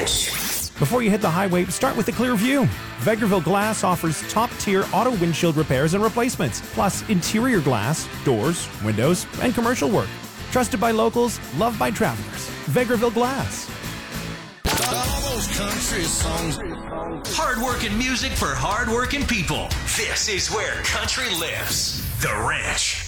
Wrench. Before you hit the highway, start with a clear view. Vegreville Glass offers top-tier auto windshield repairs and replacements, plus interior glass, doors, windows, and commercial work. Trusted by locals, loved by travelers. Vegreville Glass. All those country songs. Hard-working music for hard-working people. This is where country lives. The Ranch.